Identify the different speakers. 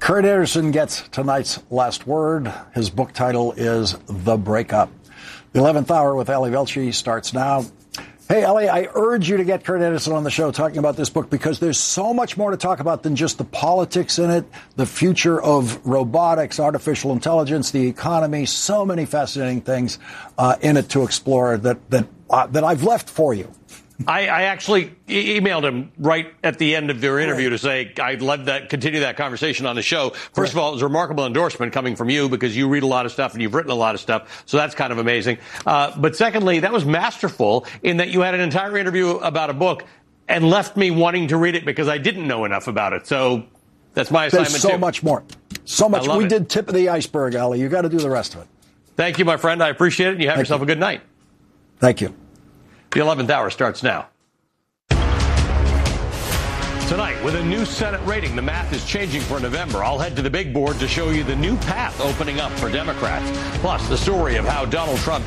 Speaker 1: Kurt Anderson gets tonight's last word. His book title is The Breakup. The 11th Hour with Ali Velshi starts now. Hey, Ali, I urge you to get Kurt Anderson on the show talking about this book because there's so much more to talk about than just the politics in it, the future of robotics, artificial intelligence, the economy, so many fascinating things in it to explore that I've left for you.
Speaker 2: I actually emailed him right at the end of their interview to say I'd love that, continue that conversation on the show. First of all, it was a remarkable endorsement coming from you because you read a lot of stuff and you've written a lot of stuff. So that's kind of amazing. But secondly, that was masterful in that you had an entire interview about a book and left me wanting to read it because I didn't know enough about it. So that's my assignment.
Speaker 1: There's so much more. So much. We did tip of the iceberg, Ali. You got to do the rest of it.
Speaker 2: Thank you, my friend. I appreciate it. And you have yourself a good night.
Speaker 1: Thank you.
Speaker 2: The 11th Hour starts now. Tonight, with a new Senate rating, the math is changing for November. I'll head to the big board to show you the new path opening up for Democrats. Plus, the story of how Donald Trump